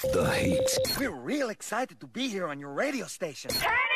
The heat. We're real excited to be here on your radio station. Turn